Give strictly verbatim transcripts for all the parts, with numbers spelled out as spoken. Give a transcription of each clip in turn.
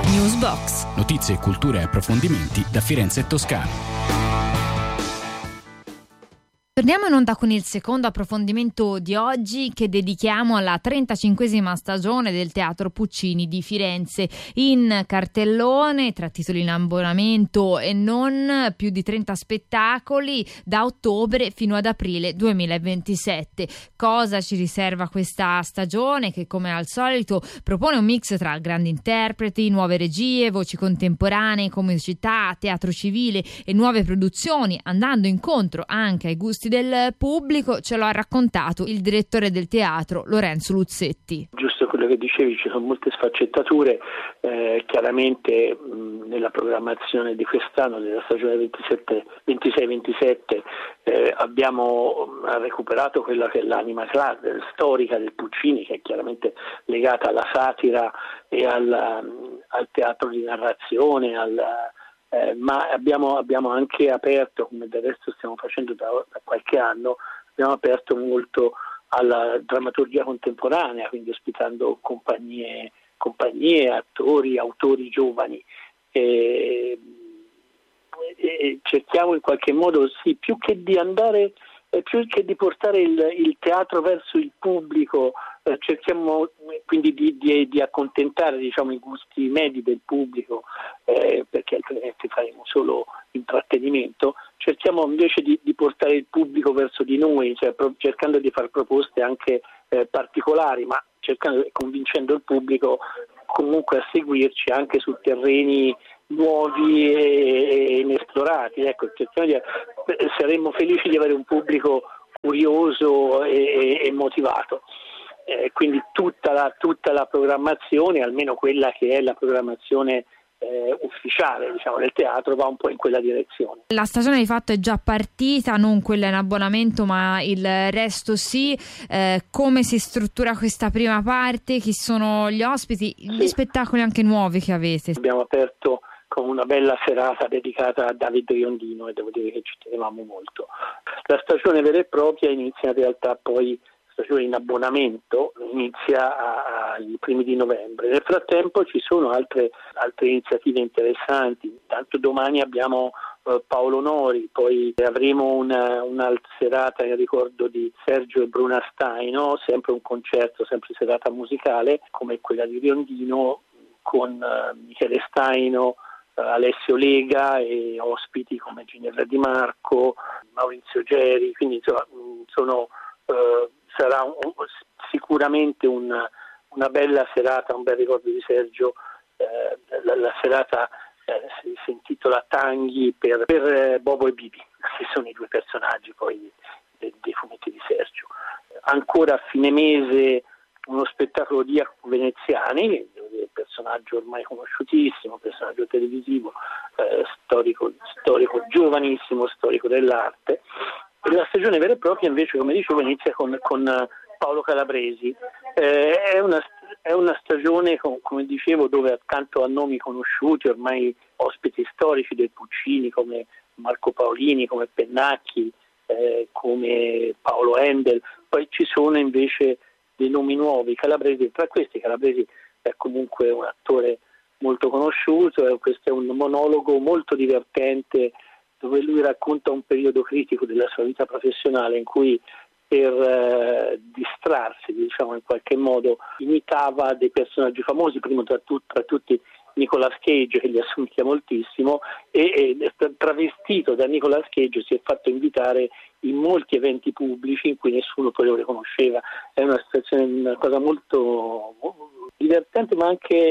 Newsbox. Notizie, cultura e approfondimenti da Firenze e Toscana. Torniamo in onda con il secondo approfondimento di oggi, che dedichiamo alla trentacinquesima stagione del Teatro Puccini di Firenze. In cartellone, tra titoli in abbonamento e non, più di trenta spettacoli da ottobre fino ad aprile duemilaventisette. Cosa ci riserva questa stagione, che come al solito propone un mix tra grandi interpreti, nuove regie, voci contemporanee, comicità, teatro civile e nuove produzioni, andando incontro anche ai gusti del pubblico? Ce lo ha raccontato il direttore del teatro Lorenzo Luzzetti. Giusto quello che dicevi, ci sono molte sfaccettature, eh, chiaramente mh, nella programmazione di quest'anno, della stagione ventisei ventisette, eh, abbiamo recuperato quella che è l'anima storica del Puccini, che è chiaramente legata alla satira e al, al teatro di narrazione, al Eh, ma abbiamo, abbiamo anche aperto, come del resto stiamo facendo da, da qualche anno, abbiamo aperto molto alla drammaturgia contemporanea, quindi ospitando compagnie, compagnie attori, autori giovani. E, e cerchiamo in qualche modo, sì, più che di andare, eh, più che di portare il, il teatro verso il pubblico, eh, cerchiamo quindi di, di, di accontentare, diciamo, i gusti medi del pubblico, eh, perché altrimenti faremo solo intrattenimento. Cerchiamo invece di, di portare il pubblico verso di noi, cioè pro, cercando di far proposte anche eh, particolari, ma cercando, convincendo il pubblico comunque a seguirci anche su terreni nuovi e, e inesplorati. Ecco, cerchiamo di, saremmo felici di avere un pubblico curioso e, e motivato. Eh, quindi tutta la, tutta la programmazione, almeno quella che è la programmazione eh, ufficiale, diciamo, del teatro, va un po' in quella direzione. La stagione di fatto è già partita, non quella in abbonamento, ma il resto sì. Eh, come si struttura questa prima parte? Chi sono gli ospiti? Gli sì. spettacoli anche nuovi che avete? Abbiamo aperto con una bella serata dedicata a David Riondino e devo dire che ci tenevamo molto. La stagione vera e propria inizia in realtà poi in abbonamento, inizia ai primi di novembre. Nel frattempo ci sono altre, altre iniziative interessanti. Intanto domani abbiamo eh, Paolo Nori, poi avremo una, una serata in ricordo di Sergio e Bruna Staino, sempre un concerto, sempre serata musicale come quella di Riondino, con eh, Michele Staino, eh, Alessio Lega e ospiti come Ginevra Di Marco, Maurizio Geri, quindi insomma sono eh, sarà un, sicuramente una, una bella serata, un bel ricordo di Sergio. Eh, la, la serata eh, si, si intitola Tanghi per, per eh, Bobo e Bibi, che sono i due personaggi poi dei, dei fumetti di Sergio. Ancora a fine mese uno spettacolo di Jacopo Veneziani, un personaggio ormai conosciutissimo, personaggio televisivo, eh, storico, storico giovanissimo, storico dell'arte. La stagione vera e propria invece, come dicevo, inizia con, con Paolo Calabresi. Eh, è, una, è una stagione, come dicevo, dove accanto a nomi conosciuti, ormai ospiti storici del Puccini, come Marco Paolini, come Pennacchi, eh, come Paolo Endel, poi ci sono invece dei nomi nuovi. Calabresi, tra questi Calabresi è comunque un attore molto conosciuto, e questo è un monologo molto divertente dove lui racconta un periodo critico della sua vita professionale in cui per eh, distrarsi, diciamo in qualche modo, imitava dei personaggi famosi, primo tra, tu, tra tutti Nicolas Cage, che gli assomiglia moltissimo, e, e travestito da Nicolas Cage si è fatto invitare in molti eventi pubblici in cui nessuno poi lo riconosceva. È una situazione, una cosa molto divertente, ma anche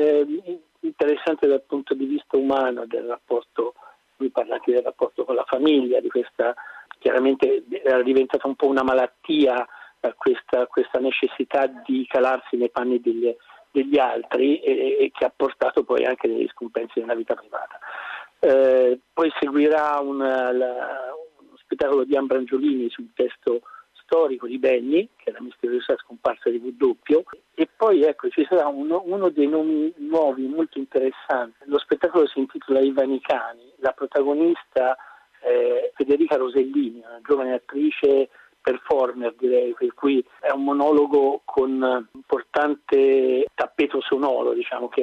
eh, interessante dal punto di vista umano, del rapporto. Lui parla anche del rapporto con la famiglia, di questa, chiaramente era diventata un po' una malattia eh, questa, questa necessità di calarsi nei panni degli, degli altri e, e che ha portato poi anche degli scompensi nella vita privata. Eh, poi seguirà una, la, uno spettacolo di Ambrangiolini sul testo storico di Benni, che è la misteriosa scomparsa di V W, e poi ecco ci sarà uno, uno dei nomi nuovi molto interessanti. Lo spettacolo si intitola I Vanicani, la protagonista è Federica Rosellini, una giovane attrice performer, direi, per cui è un monologo con importante tappeto sonoro, diciamo, che,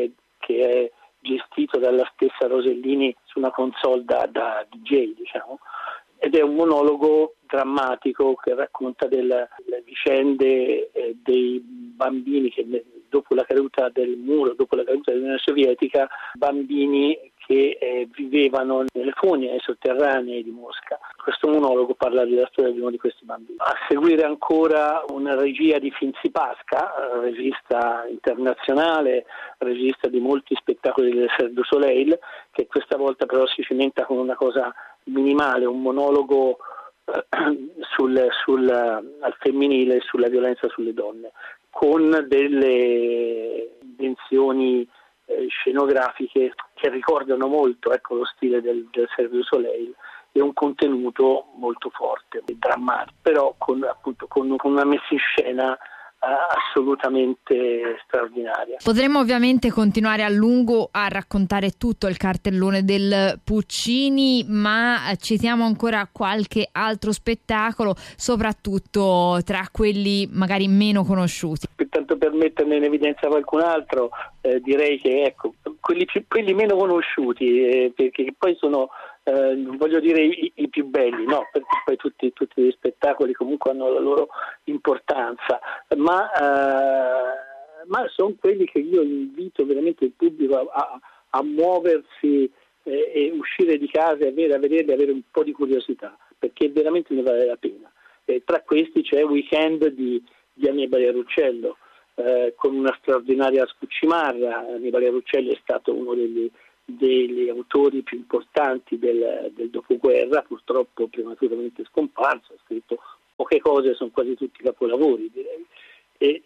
che è gestito dalla stessa Rosellini su una console da, da D J, diciamo, ed è un monologo drammatico che racconta delle, delle vicende eh, dei bambini che dopo la caduta del muro, dopo la caduta dell'Unione Sovietica, bambini che eh, vivevano nelle fogne sotterranee di Mosca. Questo monologo parla della storia di uno di questi bambini. A seguire ancora una regia di Finzi Pasca, regista internazionale, regista di molti spettacoli del Cirque du Soleil, che questa volta però si cimenta con una cosa minimale, un monologo eh, sul, sul, al femminile, sulla violenza sulle donne, con delle invenzioni eh, scenografiche che ricordano molto, ecco, lo stile del, del Cirque du Soleil, e un contenuto molto forte, drammatico, però con, appunto, con, con una messa in scena assolutamente straordinaria. Potremmo ovviamente continuare a lungo a raccontare tutto il cartellone del Puccini, ma citiamo ancora qualche altro spettacolo, soprattutto tra quelli magari meno conosciuti. Tanto per metterne in evidenza qualcun altro, eh, direi che ecco, quelli, più, quelli meno conosciuti, eh, perché poi sono eh, non voglio dire i, i più belli, no, perché poi tutti, tutti gli spettacoli comunque hanno la loro importanza, ma, eh, ma sono quelli che io invito veramente il pubblico a, a, a muoversi eh, e uscire di casa e avere, a vederli, avere un po' di curiosità, perché veramente ne vale la pena. E tra questi c'è Weekend di, di Annibale Ruccello, eh, con una straordinaria Scuccimarra. Annibale Ruccello è stato uno degli degli autori più importanti del, del dopoguerra, purtroppo prematuramente scomparso, ha scritto poche cose, sono quasi tutti capolavori, direi. E,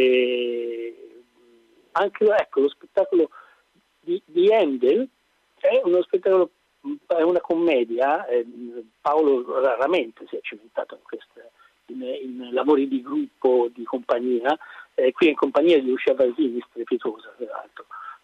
e anche ecco, lo spettacolo di, di Handel è uno spettacolo, è una commedia, eh, Paolo raramente si è cimentato in, queste, in, in lavori di gruppo, di compagnia, eh, qui in compagnia di Lucia Vasini, strepitosa peraltro.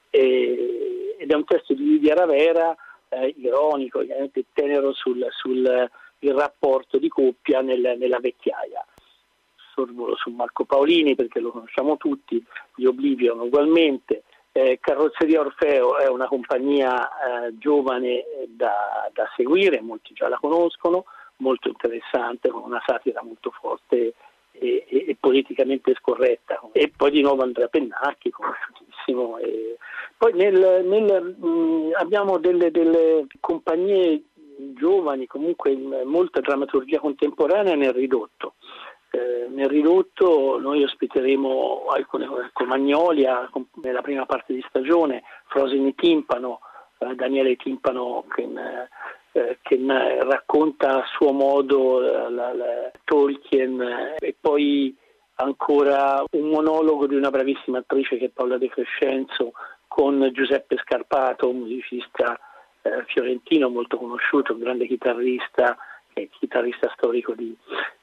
E, ed è un testo di Lidia Ravera, eh, ironico, ovviamente tenero sul, sul il rapporto di coppia nel, nella vecchiaia. Sorvolo su Marco Paolini perché lo conosciamo tutti, gli Oblivion ugualmente. Eh, Carrozzeria Orfeo è una compagnia eh, giovane da, da seguire, molti già la conoscono, molto interessante, con una satira molto forte e, e, e politicamente scorretta. E poi di nuovo Andrea Pennacchi, conosciutissimo. E poi nel, nel, mh, abbiamo delle, delle compagnie giovani, comunque molta drammaturgia contemporanea nel ridotto. Eh, nel ridotto noi ospiteremo alcune con Magnolia nella prima parte di stagione, Frosin Timpano, eh, Daniele Timpano che, eh, che racconta a suo modo la, la, la Tolkien, eh, e poi ancora un monologo di una bravissima attrice che è Paola De Crescenzo con Giuseppe Scarpato, un musicista eh, fiorentino molto conosciuto, un grande chitarrista, che è chitarrista storico di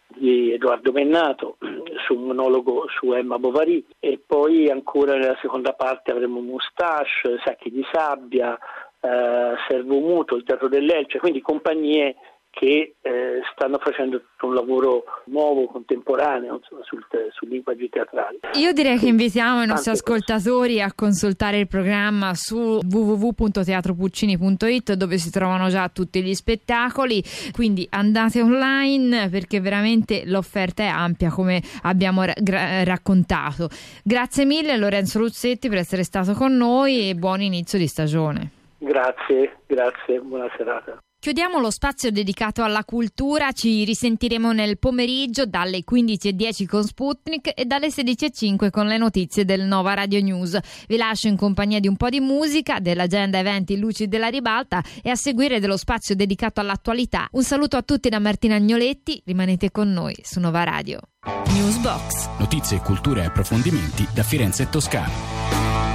di Edoardo Bennato, su un monologo su Emma Bovary, e poi ancora nella seconda parte avremo Moustache, Sacchi di Sabbia, eh, Servo Muto, il Teatro dell'Elce, quindi compagnie che eh, stanno facendo tutto un lavoro nuovo, contemporaneo, insomma, sul, sul linguaggio teatrale. Io direi che invitiamo i nostri ascoltatori cose. a consultare il programma su w w w punto teatro puccini punto i t, dove si trovano già tutti gli spettacoli, quindi andate online perché veramente l'offerta è ampia, come abbiamo ra- raccontato. Grazie mille Lorenzo Luzzetti per essere stato con noi e buon inizio di stagione. Grazie, grazie, buona serata. Chiudiamo lo spazio dedicato alla cultura, ci risentiremo nel pomeriggio dalle quindici e dieci con Sputnik e dalle sedici e cinque con le notizie del Nova Radio News. Vi lascio in compagnia di un po' di musica, dell'agenda eventi Luci della Ribalta e a seguire dello spazio dedicato all'attualità. Un saluto a tutti da Martina Agnoletti, rimanete con noi su Nova Radio. Newsbox. Notizie, cultura e approfondimenti da Firenze e Toscana.